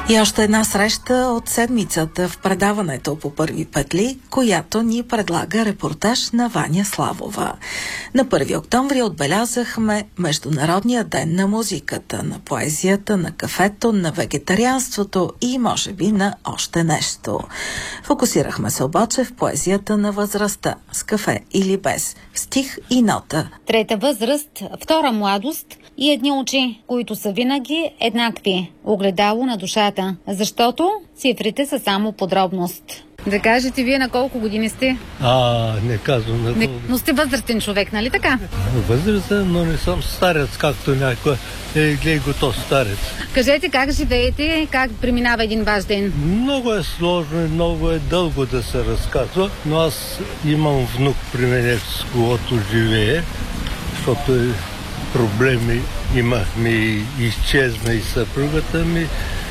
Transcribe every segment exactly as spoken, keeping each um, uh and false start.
И още една среща от седмицата в предаването по първи петли, която ни предлага репортаж на Ваня Славова. На първи октомври отбелязахме Международния ден на музиката, на поезията, на кафето, на вегетарианството и може би на още нещо. Фокусирахме се обаче в поезията на възрастта, с кафе или без, в стих и нота. Трета възраст, втора младост и едни очи, които са винаги еднакви. Огледало на душата, защото цифрите са само подробност. Да кажете, вие на колко години сте? А, не казвам на колко. Не, но сте възрастен човек, нали така? Възрастен, но не съм старец, както някой е гледай го то старец. Кажете как живеете, как преминава един ваш ден? Много е сложно и много е дълго да се разказва, но аз имам внук при мен, с когото живее, защото е проблеми имахме и изчезна и съпругата ми.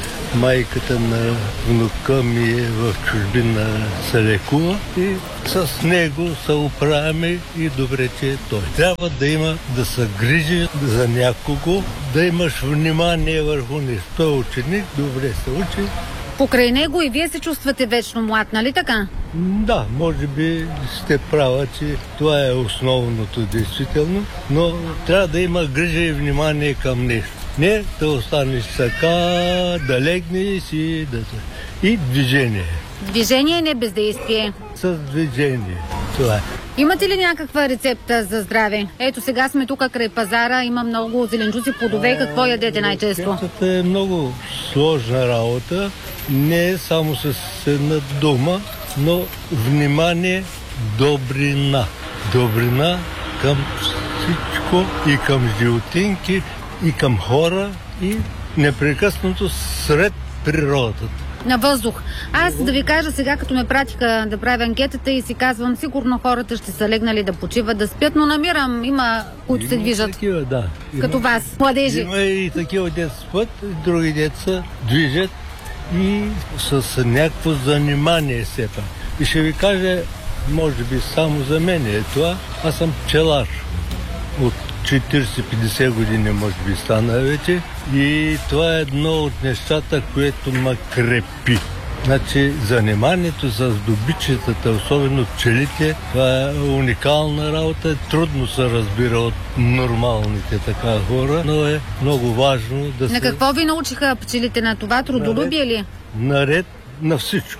Майката на внука ми е в чужбина, се лекува и с него се оправяме и добре, че е той. Трябва да има, да се грижи за някого, да имаш внимание върху нещо. Той е ученик, добре се учи. Покрай него и вие се чувствате вечно млад, нали така? Да, може би сте права, че това е основното действително, но трябва да има грижа и внимание към нещо. Не да останеш така, да легнеш и да... И движение. Движение, не бездействие. С движение. Това е. Имате ли някаква рецепта за здраве? Ето сега сме тук край пазара, има много зеленчуци, плодове. Какво ядете най-често? Рецептата е много сложна работа. Не е само с една дума, но внимание, добрина. Добрина към всичко и към животинки, и към хора, и непрекъснато сред природата. На въздух. Аз да ви кажа сега, като ме пратиха да правя анкетата и си казвам, сигурно хората ще са легнали да почиват, да спят, но намирам, има които има се движат. Такива, да. Има, като вас, младежи. Има и такива деца спят, и други деца движат и с някакво занимание все пак. И ще ви кажа, може би само за мен е това, аз съм пчелар. От четирийсет-петдесет години може би стана вече и това е едно от нещата, което ме крепи. Значи заниманието с добичетата, особено пчелите, това е уникална работа, трудно се разбира от нормалните така хора, но е много важно да се... На какво ви научиха пчелите, на това трудолюбие ли? Наред на всичко.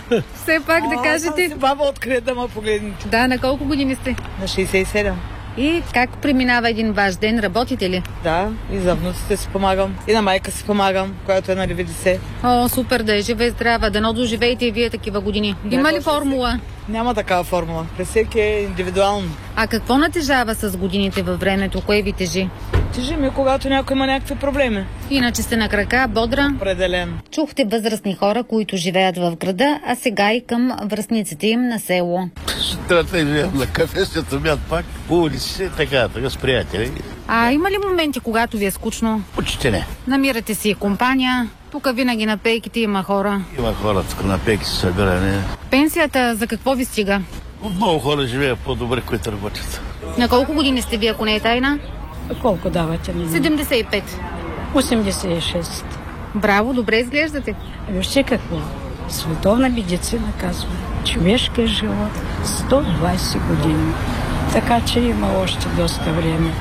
Все пак да кажете... Баба откъде да ме погледнете. Да, на колко години сте? На шейсет и седем. И как преминава един ваш ден? Работите ли? Да, и за внуците си помагам. И на майка си помагам, която е на деветдесет. О, супер, да е жива и здрава. Дано доживеете и вие такива години. Има ли формула? Няма такава формула. При всеки е индивидуално. А какво натежава с годините във времето? Кое ви тежи? Тежи ми, когато някой има някакви проблеми. Иначе сте на крака, бодра? Определено. Чухте възрастни хора, които живеят в града, а сега и към връстниците им на село. Сутрата живеем на кафе, след обяд пак по улиците, така, така с приятели. А има ли моменти, когато ви е скучно? Почти не. Намирате си компания. Тук винаги на пейките има хора. Има хора тук на пейки се събиране. Пенсията за какво ви стига? Много хора живеят по-добре, които работят. На колко години сте вие, ако не е тайна? Колко давате? седемдесет и пет. осемдесет и шест. Браво, добре изглеждате. Вижте какво. Световна медицина казва. Човешкият живот сто двадесет години. Така че има още доста време.